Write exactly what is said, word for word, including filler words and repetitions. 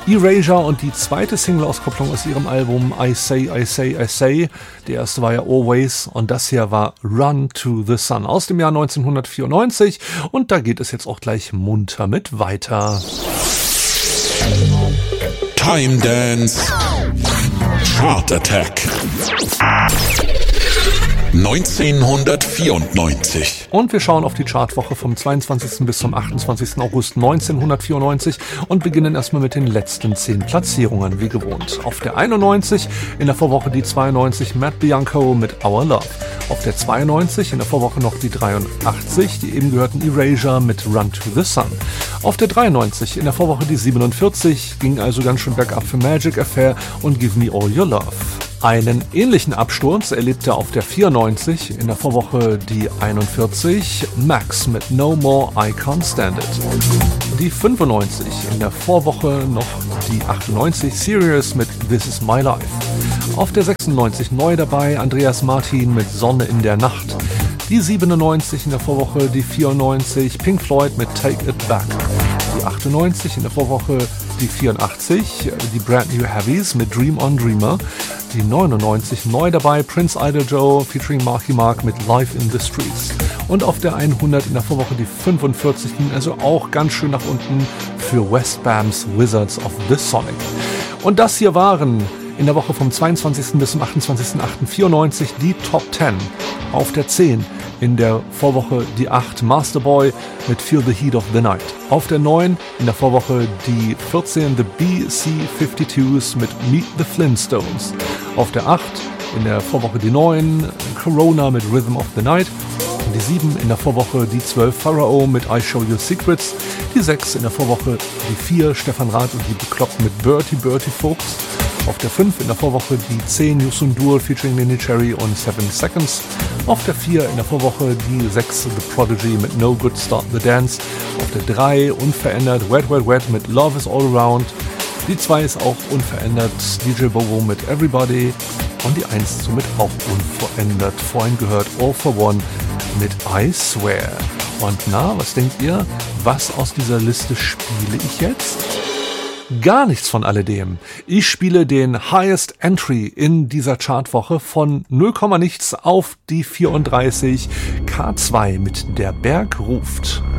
Erasure und die zweite Single-Auskopplung aus ihrem Album I Say, I Say, I Say. Die erste war ja Always und das hier war Run to the Sun aus dem Jahr neunzehnhundertvierundneunzig und da geht es jetzt auch gleich munter mit weiter. Time Dance Chart Attack neunzehnhundertvierundneunzig. Und wir schauen auf die Chartwoche vom zweiundzwanzigsten bis zum achtundzwanzigsten August neunzehnhundertvierundneunzig und beginnen erstmal mit den letzten zehn Platzierungen, wie gewohnt. Auf der einundneunzig, in der Vorwoche die zweiundneunzig, Matt Bianco mit Our Love. Auf der zweiundneunzig, in der Vorwoche noch die dreiundachtzig, die eben gehörten Erasure mit Run to the Sun. Auf der dreiundneunzig, in der Vorwoche die siebenundvierzig, ging also ganz schön bergab für Magic Affair und Give Me All Your Love. Einen ähnlichen Absturz erlebte auf der vierundneunzig, in der Vorwoche die einundvierzig, Max mit No More I Can't Stand It. Die fünfundneunzig, in der Vorwoche noch die achtundneunzig, Serious mit This Is My Life. Auf der sechsundneunzig neu dabei Andreas Martin mit Sonne in der Nacht. Die siebenundneunzig, in der Vorwoche die vierundneunzig, Pink Floyd mit Take It Back. Die achtundneunzig, in der Vorwoche die vierundachtzig, die Brand New Heavies mit Dream on Dreamer. Die neunundneunzig neu dabei Prince Idol Joe featuring Marky Mark mit Live in the Streets. Und auf der hundert in der Vorwoche die fünfundvierzig, also auch ganz schön nach unten für Westbams Wizards of the Sonic. Und das hier waren in der Woche vom zweiundzwanzigsten bis zum achtundzwanzigsten achten vierundneunzig die Top zehn. Auf der zehn in der Vorwoche die acht Masterboy mit Feel the Heat of the Night. Auf der neun in der Vorwoche die vierzehn The B C zweiundfünfzigers mit Meet the Flintstones. Auf der acht in der Vorwoche die neun Corona mit Rhythm of the Night. Die sieben in der Vorwoche die zwölf Pharaoh mit I Show You Secrets. Die sechs in der Vorwoche die vier Stefan Rath und die Bekloppten mit Bertie Bertie Fuchs. Auf der fünf in der Vorwoche die zehn Yusun Duel featuring Neneh Cherry und seven seconds. Auf der vier in der Vorwoche die sechs The Prodigy mit No Good Start the Dance. Auf der drei unverändert Wet Wet Wet mit Love is All Around. Die zwei ist auch unverändert D J Bobo mit Everybody. Und die eins somit auch unverändert. Vorhin gehört All for One mit I Swear. Und na, was denkt ihr? Was aus dieser Liste spiele ich jetzt? Gar nichts von alledem. Ich spiele den Highest Entry in dieser Chartwoche von null, nichts auf die vierunddreißig. K zwei mit Der Berg ruft.